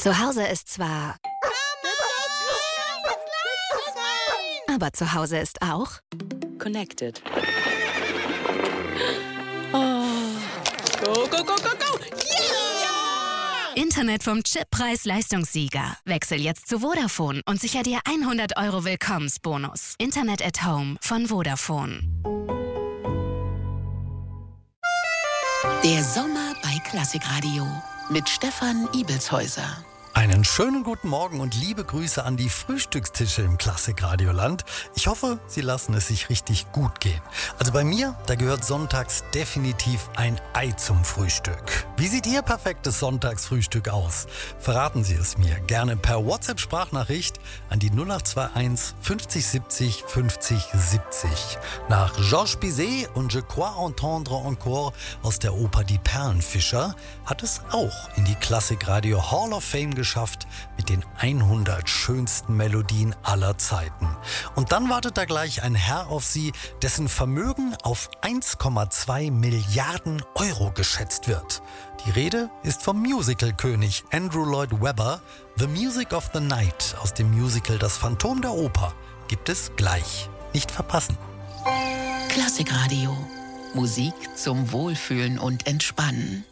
Zu Hause ist zwar... Aber zu Hause ist auch... Connected. Oh. Go, go, go, go, go! Yeah! Internet vom Chip Preis-Leistungssieger. Wechsel jetzt zu Vodafone und sicher dir 100 € Willkommensbonus. Internet at Home von Vodafone. Der Sommer bei Klassikradio mit Stefan Ibelshäuser. Einen schönen guten Morgen und liebe Grüße an die Frühstückstische im Klassikradioland. Ich hoffe, Sie lassen es sich richtig gut gehen. Also bei mir, da gehört sonntags definitiv ein Ei zum Frühstück. Wie sieht Ihr perfektes Sonntagsfrühstück aus? Verraten Sie es mir gerne per WhatsApp-Sprachnachricht an die 0821 50 70 50 70. Nach Georges Bizet und Je crois entendre encore aus der Oper Die Perlenfischer hat es auch in die Klassikradio Hall of Fame geschafft mit den 100 schönsten Melodien aller Zeiten. Und dann wartet da gleich ein Herr auf Sie, dessen Vermögen auf 1,2 Milliarden € geschätzt wird. Die Rede ist vom Musical-König Andrew Lloyd Webber. The Music of the Night aus dem Musical Das Phantom der Oper gibt es gleich. Nicht verpassen. Klassikradio. Musik zum Wohlfühlen und Entspannen.